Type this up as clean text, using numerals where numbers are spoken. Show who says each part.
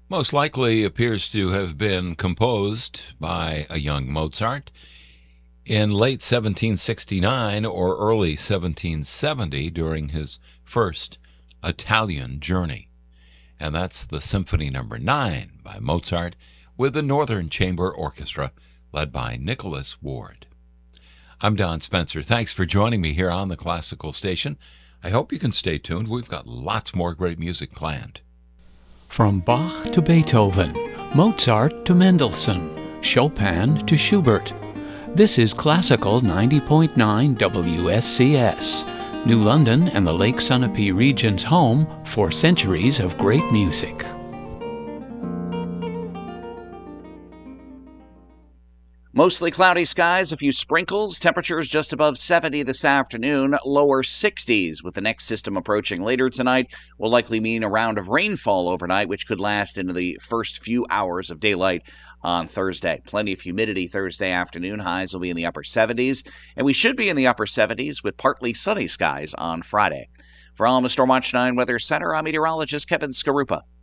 Speaker 1: Most likely appears to have been composed by a young Mozart in late 1769 or early 1770 during his first Italian journey. And that's the Symphony No. 9 by Mozart with the Northern Chamber Orchestra led by Nicholas Ward. I'm Don Spencer. Thanks for joining me here on the Classical Station. I hope you can stay tuned. We've got lots more great music planned.
Speaker 2: From Bach to Beethoven, Mozart to Mendelssohn, Chopin to Schubert. This is Classical 90.9 WSCS, New London and the Lake Sunapee region's home for centuries of great music.
Speaker 3: Mostly cloudy skies, a few sprinkles, temperatures just above 70 this afternoon, lower 60s with the next system approaching later tonight will likely mean a round of rainfall overnight, which could last into the first few hours of daylight on Thursday. Plenty of humidity Thursday afternoon, highs will be in the upper 70s, and we should be in the upper 70s with partly sunny skies on Friday. For all, I'm the Stormwatch 9 Weather Center, I'm meteorologist Kevin Skarupa.